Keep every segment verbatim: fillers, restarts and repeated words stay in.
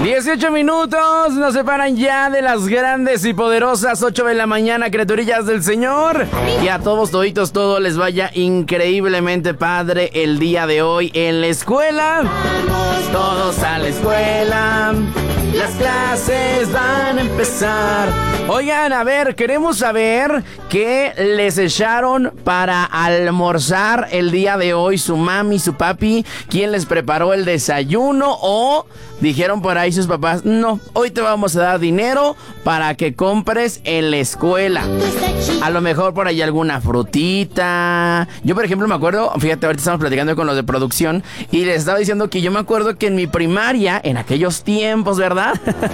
dieciocho minutos nos separan ya de las grandes y poderosas ocho de la mañana, criaturillas del Señor. Y a todos, toditos, todo les vaya increíblemente padre el día de hoy en la escuela. Todos a la escuela, las clases van a empezar. Oigan, a ver, queremos saber qué les echaron para almorzar el día de hoy su mami, su papi. ¿Quién les preparó el desayuno? O dijeron por ahí sus papás, no, hoy te vamos a dar dinero para que compres en la escuela. A lo mejor por ahí alguna frutita. Yo, por ejemplo, me acuerdo, fíjate, ahorita estamos platicando con los de producción y les estaba diciendo que yo me acuerdo que en mi primaria, en aquellos tiempos, ¿verdad?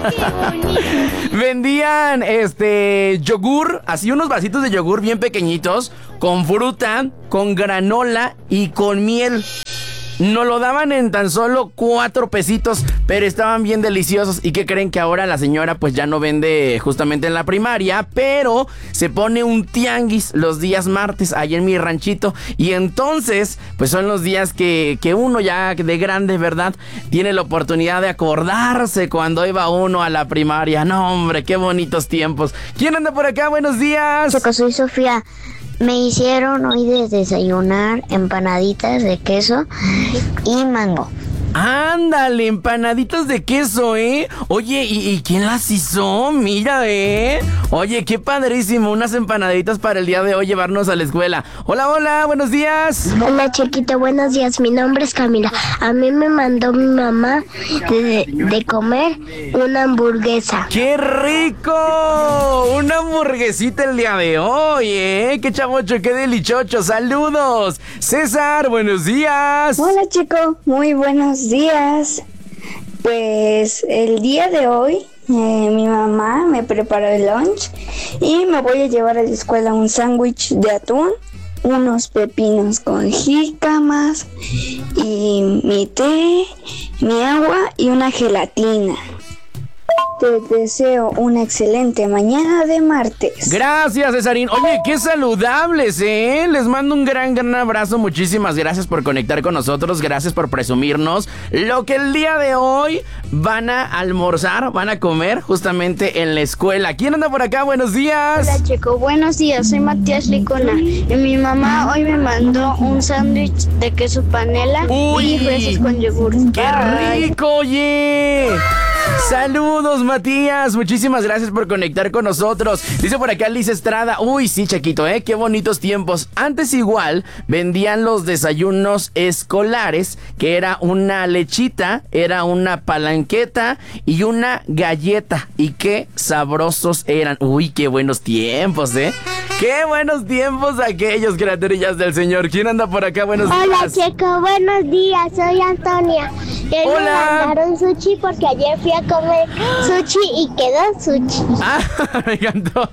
Vendían este yogur, así unos vasitos de yogur bien pequeñitos, con fruta, con granola y con miel. Nos lo daban en tan solo cuatro pesitos, pero estaban bien deliciosos. ¿Y qué creen? Que ahora la señora pues ya no vende justamente en la primaria, pero se pone un tianguis los días martes ahí en mi ranchito. Y entonces pues son los días que, que uno ya de grande, ¿verdad? Tiene la oportunidad de acordarse cuando iba uno a la primaria. No, hombre, qué bonitos tiempos. ¿Quién anda por acá? Buenos días. Choco, soy Sofía. Me hicieron hoy de desayunar empanaditas de queso y mango. Ándale, empanaditas de queso, ¿eh? Oye, ¿y, y quién las hizo? Mira, ¿eh? Oye, qué padrísimo, unas empanaditas para el día de hoy llevarnos a la escuela. Hola, hola, buenos días. Hola, chiquito, buenos días, mi nombre es Camila. A mí me mandó mi mamá de, de comer una hamburguesa. ¡Qué rico! Una hamburguesita el día de hoy, ¿eh? ¡Qué chamocho, qué delichocho! ¡Saludos! César, buenos días. Hola, chico, muy buenos días. Pues el día de hoy eh, mi mamá me preparó el lunch y me voy a llevar a la escuela un sándwich de atún, unos pepinos con jícamas y mi té, mi agua y una gelatina. Te deseo una excelente mañana de martes. Gracias, Cesarín. Oye, qué saludables, ¿eh? Les mando un gran, gran abrazo. Muchísimas gracias por conectar con nosotros. Gracias por presumirnos lo que el día de hoy van a almorzar, van a comer justamente en la escuela. ¿Quién anda por acá? Buenos días. Hola, chico. Buenos días. Soy Matías Licona. Y mi mamá hoy me mandó un sándwich de queso panela Uy, y fresas con yogur. ¡Qué Bye. rico, oye! Saludos, Matías, muchísimas gracias por conectar con nosotros. Dice por acá Liz Estrada, uy, sí, Chaquito, eh, qué bonitos tiempos. Antes igual vendían los desayunos escolares, que era una lechita, era una palanqueta y una galleta. Y qué sabrosos eran. Uy, qué buenos tiempos, eh. Qué buenos tiempos aquellos, criaturillas del Señor. ¿Quién anda por acá? Buenos días. Hola, Checo, buenos días, soy Antonia. Y Hola. me mandaron sushi porque ayer fui a comer sushi y quedó sushi. Ah, me encantó.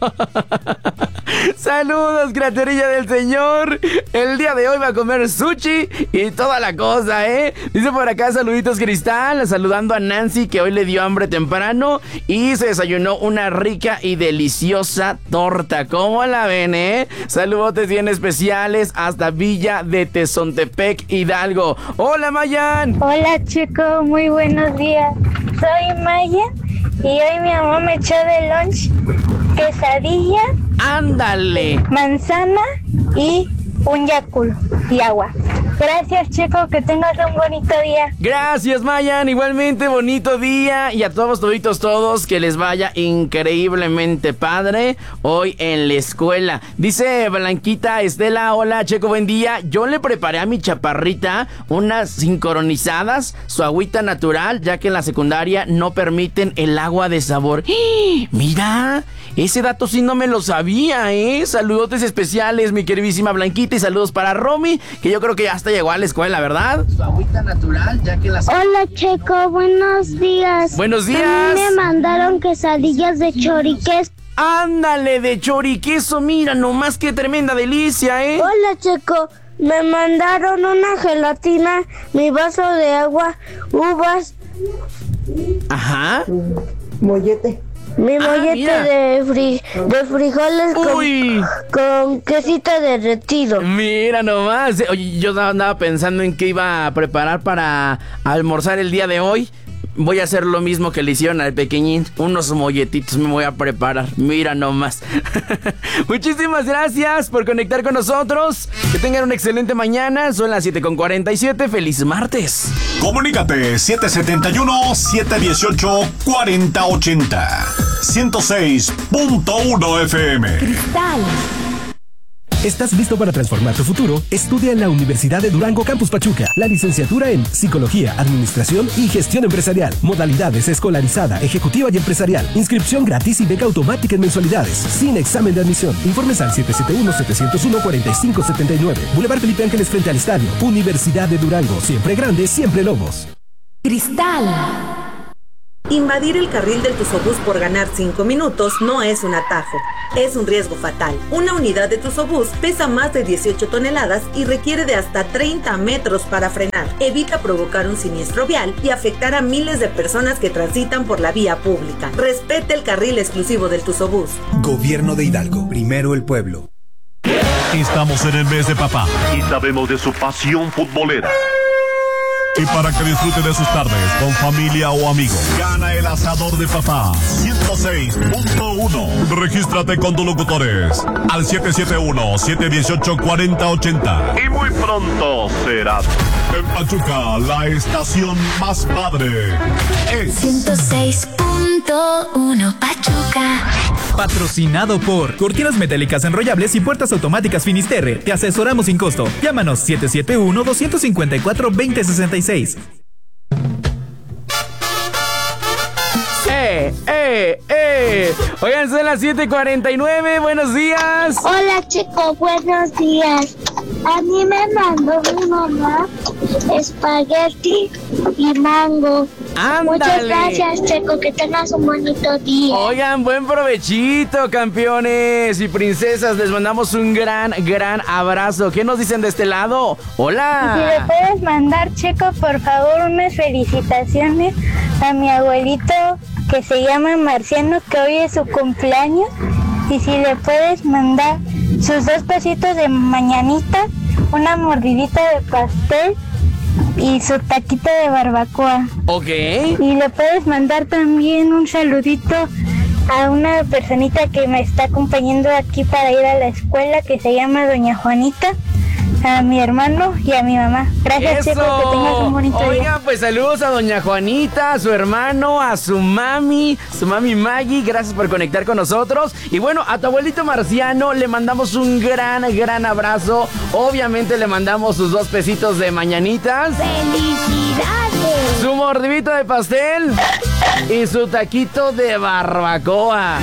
Saludos, criaturilla del Señor. El día de hoy va a comer sushi y toda la cosa, ¿eh? Dice por acá, saluditos, Cristal. Saludando a Nancy, que hoy le dio hambre temprano y se desayunó una rica y deliciosa torta. ¿Cómo la ven, eh? Saludotes bien especiales hasta Villa de Tezontepec, Hidalgo. Hola, Mayan. Hola, chico, muy buenos días. Soy Maya y hoy mi mamá me echó de lunch quesadilla, Ándale. manzana y un Yakult y agua. Gracias, chico, que tengas un bonito día. Gracias, Mayan, igualmente bonito día. Y a todos, toditos, todos, que les vaya increíblemente padre hoy en la escuela. Dice Blanquita Estela, hola, Checo, buen día. Yo le preparé a mi chaparrita unas sincronizadas, su agüita natural, ya que en la secundaria no permiten el agua de sabor. ¡Eh! Mira, ese dato sí no me lo sabía, ¿eh? Saludotes especiales, mi queridísima Blanquita, y saludos para Romy, que yo creo que ya está llegó a la escuela, ¿verdad? Su agüita natural, ya que las... Hola, Checo, buenos días. Buenos días. A mí me mandaron quesadillas de choriqués. Ándale, de choriqueso, mira nomás qué tremenda delicia, ¿eh? Hola, Checo, me mandaron una gelatina, mi vaso de agua, uvas. Ajá. Mollete. Mi Ah, mollete mira. de, fri de frijoles Uy. con, con quesito derretido. Mira nomás. Oye, yo andaba pensando en qué iba a preparar para almorzar el día de hoy. voy a hacer lo mismo que le hicieron al pequeñín. Unos molletitos me voy a preparar. Mira nomás. Muchísimas gracias por conectar con nosotros. Que tengan una excelente mañana. Son las siete con cuarenta y siete. ¡Feliz martes! Comunícate siete siete uno, siete uno ocho, cuatro cero ocho cero. ciento seis punto uno F M. Cristal. ¿Estás listo para transformar tu futuro? Estudia en la Universidad de Durango Campus Pachuca la licenciatura en Psicología, Administración y Gestión Empresarial. Modalidades escolarizada, ejecutiva y empresarial. Inscripción gratis y beca automática en mensualidades. Sin examen de admisión. Informes al siete siete uno, siete cero uno, cuatro cinco siete nueve. Boulevard Felipe Ángeles frente al estadio. Universidad de Durango. Siempre grande, siempre Lobos. Cristal. Invadir el carril del Tusobús por ganar cinco minutos no es un atajo, es un riesgo fatal. Una unidad de Tusobús pesa más de dieciocho toneladas y requiere de hasta treinta metros para frenar. Evita provocar un siniestro vial y afectar a miles de personas que transitan por la vía pública. Respete el carril exclusivo del Tusobús. Gobierno de Hidalgo, primero el pueblo. Estamos en el mes de papá y sabemos de su pasión futbolera. Y para que disfrute de sus tardes con familia o amigos, gana el asador de papá ciento seis punto uno. Regístrate con tus locutores al siete siete uno, siete uno ocho, cuatro cero ocho cero. Y muy pronto será en Pachuca, la estación más padre es ciento seis punto uno Pachuca. Patrocinado por Cortinas Metálicas Enrollables y Puertas Automáticas Finisterre. Te asesoramos sin costo. Llámanos siete siete uno, dos cinco cuatro, dos cero seis seis. ¡Eh, eh, eh! Oigan, son las siete cuarenta y nueve. Buenos días. Hola chicos, buenos días. A mí me mandó mi mamá espagueti y mango. ¡Ándale! Muchas gracias, Checo, que tengas un bonito día. Oigan, buen provechito, campeones y princesas. Les mandamos un gran, gran abrazo. ¿Qué nos dicen de este lado? ¡Hola! Si le puedes mandar, Checo, por favor, unas felicitaciones a mi abuelito que se llama Marciano, que hoy es su cumpleaños. Y si le puedes mandar sus dos pesitos de mañanita, una mordidita de pastel y su taquito de barbacoa. Ok. Y le puedes mandar también un saludito a una personita que me está acompañando aquí para ir a la escuela, que se llama Doña Juanita, a mi hermano y a mi mamá. Gracias, ¡Eso! Checo, que tengas un bonito Oigan, día. pues saludos a Doña Juanita, a su hermano, a su mami, su mami Maggie. Gracias por conectar con nosotros. Y bueno, a tu abuelito Marciano le mandamos un gran, gran abrazo. Obviamente le mandamos sus dos pesitos de mañanitas. ¡Felicidades! Su mordidito de pastel y su taquito de barbacoa.